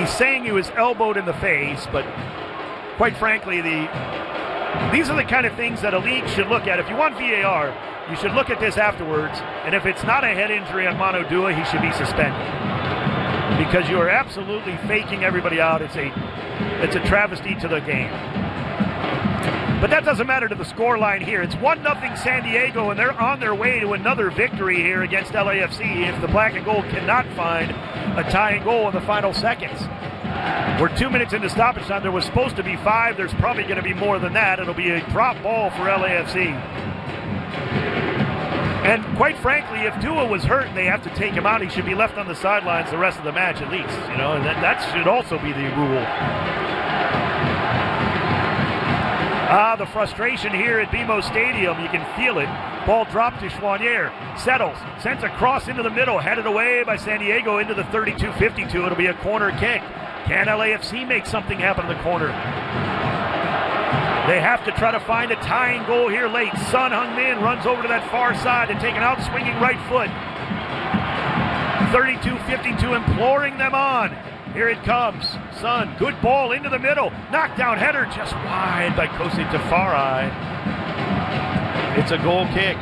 He's saying he was elbowed in the face, but quite frankly, these are the kind of things that a league should look at. If you want VAR, you should look at this afterwards, and if it's not a head injury on Manu Dua, he should be suspended. Because you are absolutely faking everybody out. It's a travesty to the game. But that doesn't matter to the scoreline here. It's 1-0 San Diego, and they're on their way to another victory here against LAFC if the black and gold cannot find a tying goal in the final seconds. We're 2 minutes into stoppage time. There was supposed to be 5. There's probably going to be more than that. It'll be a drop ball for LAFC. And quite frankly, if Dua was hurt and they have to take him out, he should be left on the sidelines the rest of the match at least. You know, and that should also be the rule. The frustration here at BMO Stadium, you can feel it. Ball dropped to Chouanier, settles, sends a cross into the middle, headed away by San Diego into the 32-52. It'll be a corner kick. Can LAFC make something happen in the corner? They have to try to find a tying goal here late. Son Heung-min runs over to that far side and take an out swinging right foot. 32-52 imploring them on. Here it comes. Son, good ball into the middle. Knockdown header just wide by Kosei Tafari. It's a goal kick.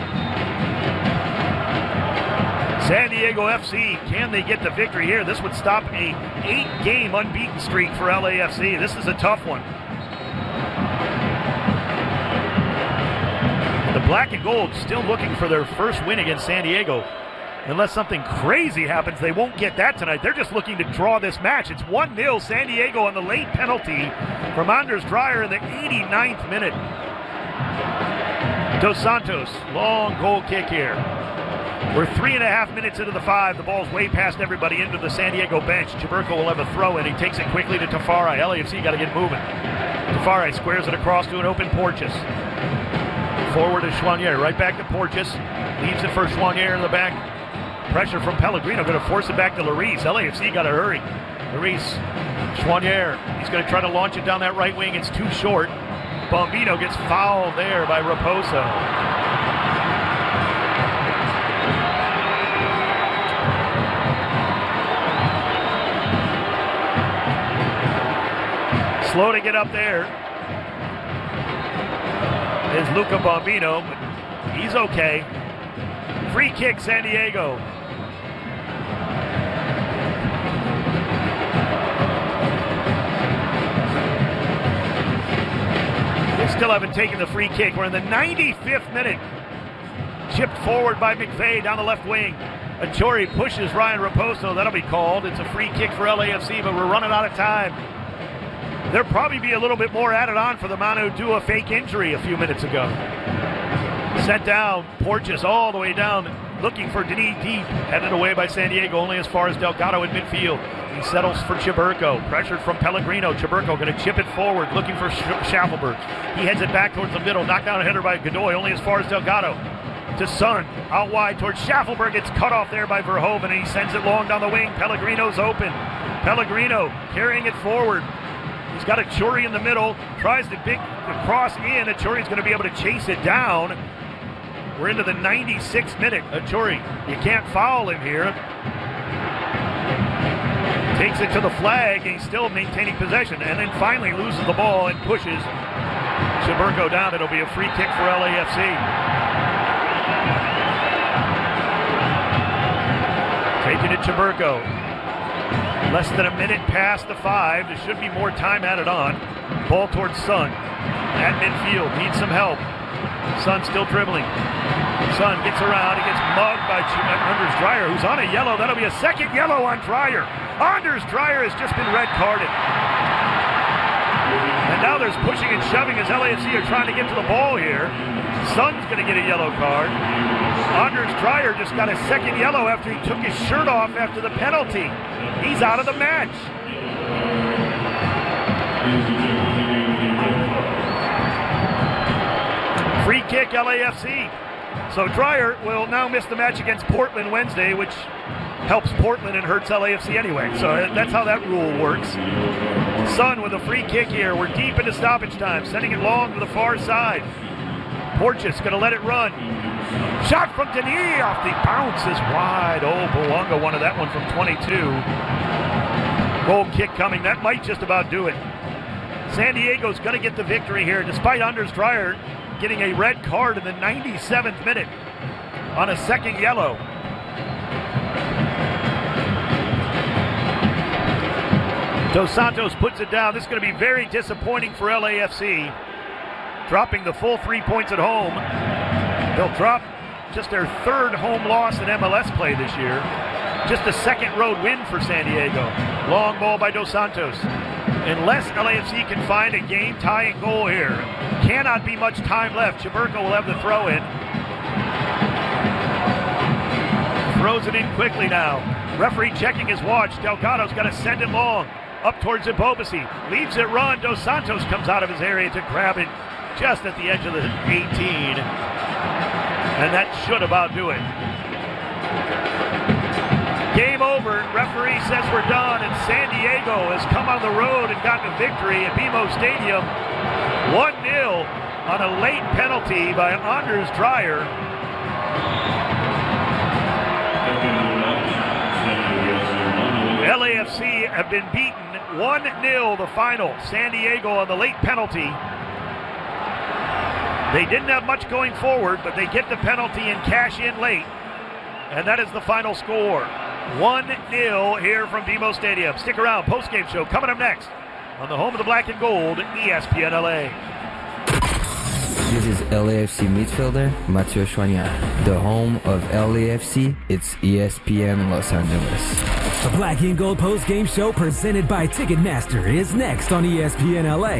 San Diego FC, can they get the victory here? This would stop a 8-game unbeaten streak for LAFC. This is a tough one. The black and gold still looking for their first win against San Diego. Unless something crazy happens, they won't get that tonight. They're just looking to draw this match. It's 1-0 San Diego on the late penalty from Anders Dreyer in the 89th minute. Dos Santos, long goal kick here. We're 3.5 minutes into the 5. The ball's way past everybody into the San Diego bench. Chiburko will have a throw in. He takes it quickly to Tafari. LAFC got to get moving. Tafari squares it across to an open Porteous. Forward to Chouanier. Right back to Porteous. Leaves it for Chouanier in the back. Pressure from Pellegrino, going to force it back to Lloris. LAFC got to hurry. Lloris, Chouanier, he's going to try to launch it down that right wing. It's too short. Bombino gets fouled there by Raposo. Slow to get up there is Luca Bombino, but he's okay. Free kick, San Diego. They still haven't taken the free kick. We're in the 95th minute. Chipped forward by McVeigh down the left wing. Achori pushes Ryan Raposo. That'll be called. It's a free kick for LAFC, but we're running out of time. There'll probably be a little bit more added on for the Manu Dua fake injury a few minutes ago. Sent down, Porteous all the way down, looking for Denis deep, headed away by San Diego, only as far as Delgado in midfield. He settles for Chiburko, pressured from Pellegrino. Chiburko going to chip it forward, looking for Schaffelberg. He heads it back towards the middle, knocked down a header by Godoy, only as far as Delgado. To Son, out wide towards Schaffelberg. It's cut off there by Verhoeven, and he sends it long down the wing. Pellegrino's open. Pellegrino carrying it forward. He's got Achori in the middle, tries to cross in. Achori's going to be able to chase it down. We're into the 96th minute. Achori, you can't foul him here. Takes it to the flag, and he's still maintaining possession, and then finally loses the ball and pushes Chiburko down. It'll be a free kick for LAFC. Taking it Chiburko. Less than a minute past the 5. There should be more time added on. Ball towards Son. At midfield. Needs some help. Son still dribbling. Son gets around. He gets mugged by Anders Dreyer, who's on a yellow. That'll be a second yellow on Dreyer. Anders Dreyer has just been red carded. And now there's pushing and shoving as LAFC are trying to get to the ball here. Son's going to get a yellow card. Anders Dreyer just got a second yellow after he took his shirt off after the penalty. He's out of the match. Free kick, LAFC. So Dreyer will now miss the match against Portland Wednesday, which helps Portland and hurts LAFC anyway. So that's how that rule works. Son with a free kick here. We're deep into stoppage time, sending it long to the far side. Porteous going to let it run. Shot from Denis off the bounce is wide. Oh, Bouanga wanted that one from 22. Goal kick coming. That might just about do it. San Diego's going to get the victory here, despite Anders Dreyer getting a red card in the 97th minute on a second yellow. Dos Santos puts it down. This is going to be very disappointing for LAFC. Dropping the full 3 points at home. They'll drop just their third home loss in MLS play this year. Just a second road win for San Diego. Long ball by Dos Santos. Unless LAFC can find a game-tying goal here, cannot be much time left. Chaburko will have the throw-in. Throws it in quickly now. Referee checking his watch. Delgado's got to send it long. Up towards Ebobisse. Leaves it run. Dos Santos comes out of his area to grab it just at the edge of the 18. And that should about do it. Game over. Referee says we're done, and San Diego has come on the road and gotten a victory at BMO Stadium. 1-0 on a late penalty by Anders Dreyer. LAFC have been beaten 1-0 the final. San Diego on the late penalty. They didn't have much going forward, but they get the penalty and cash in late. And that is the final score. 1-0 here from BMO Stadium. Stick around. Post-game show coming up next on the home of the black and gold, ESPN LA. This is LAFC midfielder Mathieu Choignard. The home of LAFC, it's ESPN Los Angeles. The Black and Gold post-game show presented by Ticketmaster is next on ESPN LA.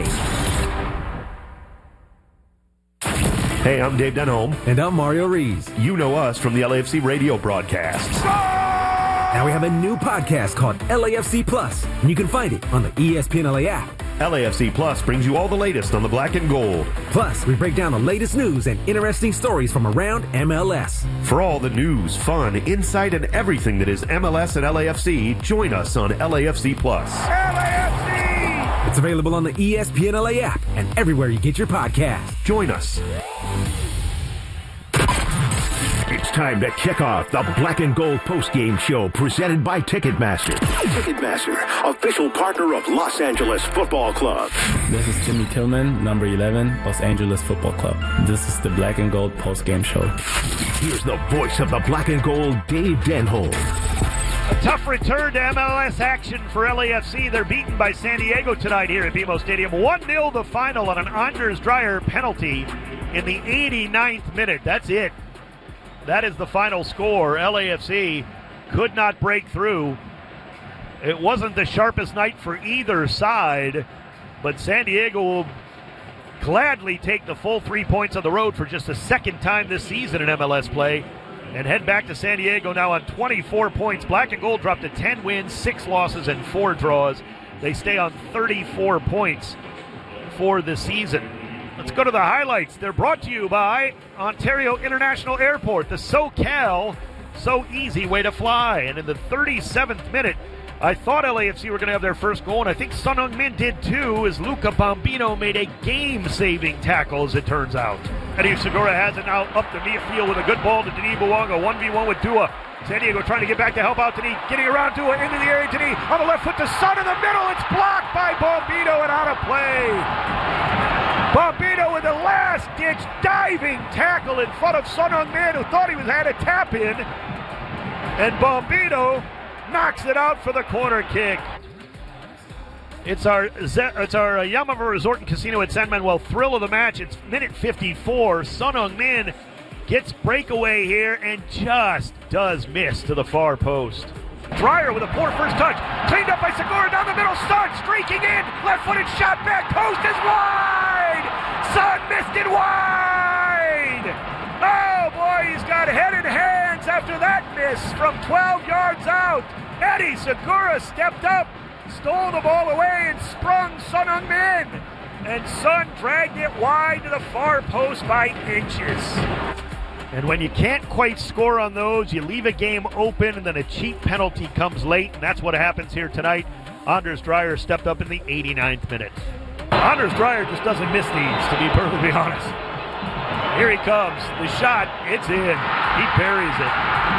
Hey, I'm Dave Denholm. And I'm Mario Rees. You know us from the LAFC radio broadcasts. Now we have a new podcast called LAFC Plus, and you can find it on the ESPN LA app. LAFC Plus brings you all the latest on the black and gold. Plus, we break down the latest news and interesting stories from around MLS. For all the news, fun, insight, and everything that is MLS and LAFC, join us on LAFC Plus. LAFC! It's available on the ESPN LA app and everywhere you get your podcast. Join us. It's time to kick off the Black and Gold postgame show presented by Ticketmaster. Ticketmaster, official partner of Los Angeles Football Club. This is Jimmy Tillman, number 11, Los Angeles Football Club. This is the Black and Gold postgame show. Here's the voice of the Black and Gold, Dave Denholm. A tough return to MLS action for LAFC. They're beaten by San Diego tonight here at BMO Stadium. 1-0 the final on an Anders Dreyer penalty in the 89th minute. That's it. That is the final score. LAFC could not break through. It wasn't the sharpest night for either side, but San Diego will gladly take the full 3 points on the road for just the second time this season in MLS play and head back to San Diego now on 24 points. Black and Gold dropped to 10 wins, 6 losses, and 4 draws. They stay on 34 points for the season. Let's go to the highlights. They're brought to you by Ontario International Airport, the SoCal So Easy way to fly. And in the 37th minute, I thought LAFC were going to have their first goal, and I think Son Heung-min did too, as Luca Bombino made a game-saving tackle, as it turns out. Eddie Segura has it now up the midfield with a good ball to Denis Bouanga, 1v1 with Dua. San Diego trying to get back to help out Denis, getting around Dua into the area. Denis on the left foot to Son in the middle. It's blocked by Bombino and out of play. Bombino with a last-ditch diving tackle in front of Son Heung-min, who thought he had a tap-in. And Bombino knocks it out for the corner kick. It's our Yamava Resort and Casino at San Manuel thrill of the match. It's minute 54. Son Heung-min gets breakaway here and just does miss to the far post. Dreyer with a poor first touch. Cleaned up by Segura down the middle. Son streaking in. Left-footed shot back. Post is wide. Son missed it wide. Oh, boy, he's got head and hands after that miss from 12 yards out. Eddie Segura stepped up, stole the ball away, and sprung Son Heung-min. And Son dragged it wide to the far post by inches. And when you can't quite score on those, you leave a game open, and then a cheap penalty comes late, and that's what happens here tonight. Anders Dreyer stepped up in the 89th minute. Anders Dreyer just doesn't miss these, to be perfectly honest. Here he comes. The shot, it's in. He buries it.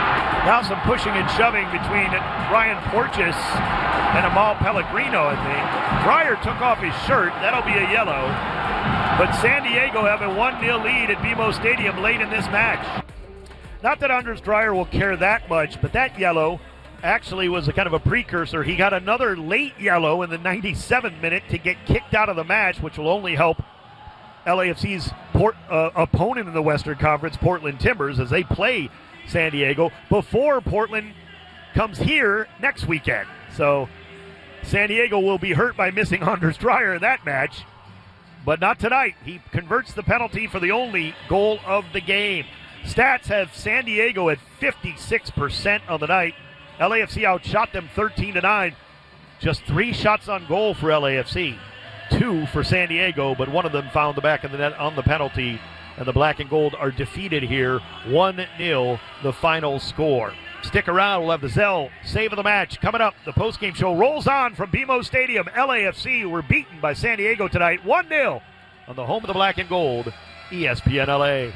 Now some pushing and shoving between Ryan Porteous and Amal Pellegrino, I think. Dreyer took off his shirt. That'll be a yellow. But San Diego have a 1-0 lead at BMO Stadium late in this match. Not that Anders Dreyer will care that much, but that yellow actually was a kind of a precursor. He got another late yellow in the 97th minute to get kicked out of the match, which will only help LAFC's opponent in the Western Conference, Portland Timbers, as they play San Diego before Portland comes here next weekend. So San Diego will be hurt by missing Anders Dreyer in that match, but not tonight. He converts the penalty for the only goal of the game. Stats have San Diego at 56% on the night. LAFC outshot them 13-9. Just 3 shots on goal for LAFC. 2 for San Diego, but one of them found the back of the net on the penalty, and the black and gold are defeated here. 1-0, the final score. Stick around. We'll have the Zell save of the match coming up. The postgame show rolls on from BMO Stadium. LAFC were beaten by San Diego tonight, 1-0 on the home of the black and gold, ESPN LA.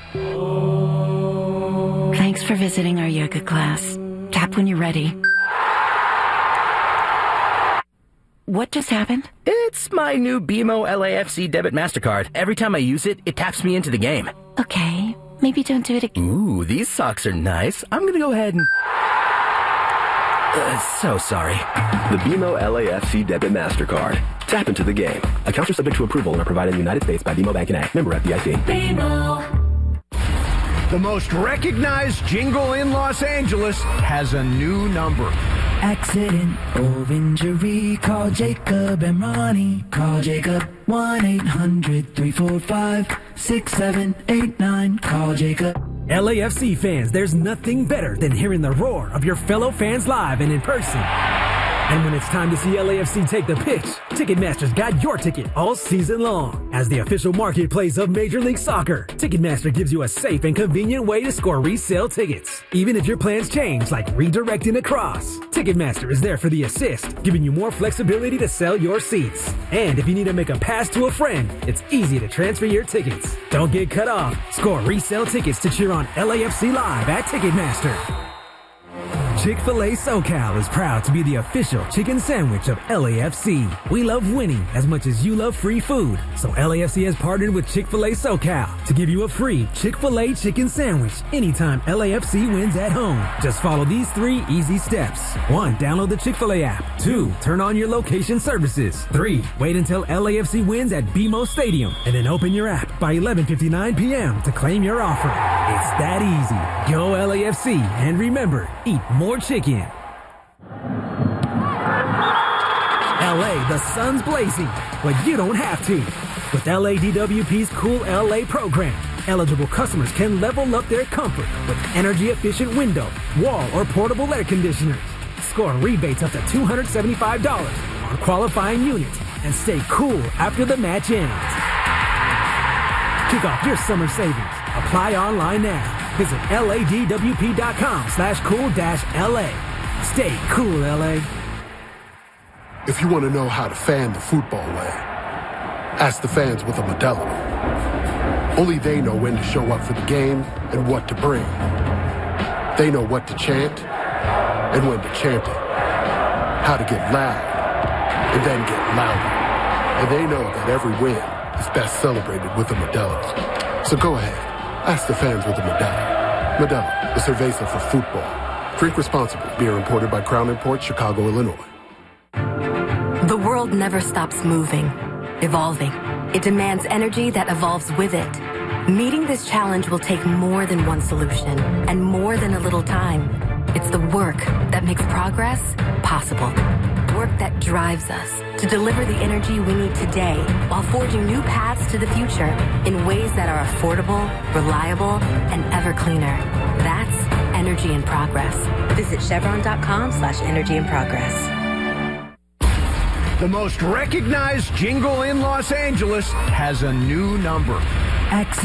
Thanks for visiting our yoga class. Tap when you're ready. What just happened? It's my new BMO LAFC debit MasterCard. Every time I use it, it taps me into the game. Okay, maybe don't do it again. Ooh, these socks are nice. I'm gonna go ahead and... so sorry. The BMO LAFC debit MasterCard. Tap into the game. Accounts are subject to approval and are provided in the United States by BMO Bank and A. Member FDIC. BMO. The most recognized jingle in Los Angeles has a new number. Accident or injury, call Jacob and Ronnie. Call Jacob 1-800-345-6789. Call Jacob. LAFC fans, there's nothing better than hearing the roar of your fellow fans live and in person. And when it's time to see LAFC take the pitch, Ticketmaster's got your ticket all season long. As the official marketplace of Major League Soccer, Ticketmaster gives you a safe and convenient way to score resale tickets. Even if your plans change, like redirecting across, Ticketmaster is there for the assist, giving you more flexibility to sell your seats. And if you need to make a pass to a friend, it's easy to transfer your tickets. Don't get cut off. Score resale tickets to cheer on LAFC live at Ticketmaster. Chick-fil-A SoCal is proud to be the official chicken sandwich of LAFC. We love winning as much as you love free food. So LAFC has partnered with Chick-fil-A SoCal to give you a free Chick-fil-A chicken sandwich anytime LAFC wins at home. Just follow these 3 easy steps. 1, download the Chick-fil-A app. 2, turn on your location services. 3, wait until LAFC wins at BMO Stadium. And then open your app by 11:59 p.m. to claim your offer. It's that easy. Go LAFC, and remember, eat more chicken. LA, the sun's blazing, but you don't have to. With LADWP's Cool LA program, eligible customers can level up their comfort with energy-efficient window, wall, or portable air conditioners. Score rebates up to $275 on qualifying units and stay cool after the match ends. Kick off your summer savings. Apply online now. Visit LADWP.com/cool-LA. Stay cool, LA. If you want to know how to fan the football way, ask the fans with a Modelo. Only they know when to show up for the game and what to bring. They know what to chant and when to chant it. How to get loud and then get louder. And they know that every win is best celebrated with a Modelo. So go ahead, ask the fans with a Modelo. Modelo, the cerveza for football. Drink responsibly. Beer imported by Crown Imports, Chicago, Illinois. The world never stops moving, evolving. It demands energy that evolves with it. Meeting this challenge will take more than one solution and more than a little time. It's the work that makes progress possible. Work that drives us to deliver the energy we need today while forging new paths to the future in ways that are affordable, reliable, and ever cleaner. That's energy in progress. Visit Chevron.com/energy in progress. The most recognized jingle in Los Angeles has a new number.